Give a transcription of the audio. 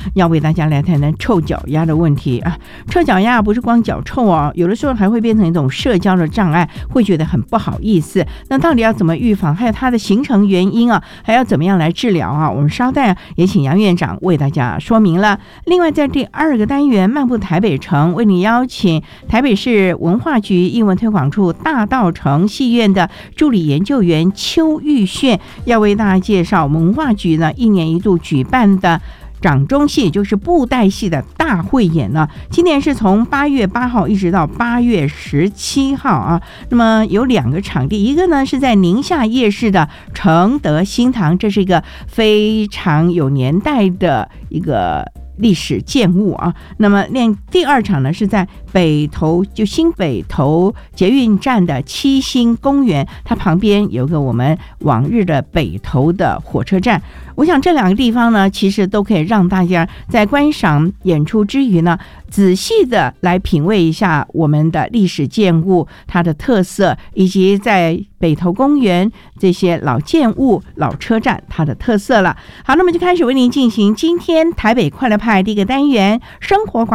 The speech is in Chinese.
要为大家来谈谈臭脚丫的问题啊。臭脚丫不是光脚臭哦，有的时候还会变成一种社交的障碍，会觉得很不好意思。那到底要怎么预防？还有它的形成原因啊，还要怎么样来治疗啊？我们稍待也请杨院长为大家说明了。另外，在第2个单元漫步台北城，为你邀请台北市文化局艺文推广处大稻埕戏院的助理研究员邱玉炫，要为大家介绍文化局呢1年1度举办的掌中戏，也就是布袋戏的大汇演呢，今年是从8月8号一直到8月17号啊。那么有2个场地，一个呢是在宁夏夜市的承德新堂，这是一个非常有年代的一个历史建物啊。那么第2场呢是在新北投捷运站的七星公园，它旁边有个我们往日的北投的火车站。我想这2个地方呢，其实都可以让大家在观赏演出之余呢，仔细的来品味一下我们的历史建物它的特色，以及在北投公园这些老建物、老车站它的特色了。好，那么就开始为您进行今天台北快乐派第1个单元生活广